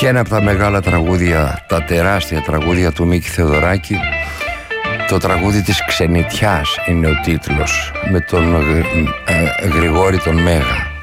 Και ένα από τα μεγάλα τραγούδια, τα τεράστια τραγούδια του Μίκη Θεοδωράκη, το τραγούδι της Ξενιτιάς είναι ο τίτλος, με τον Γρηγόρη τον Μέγα.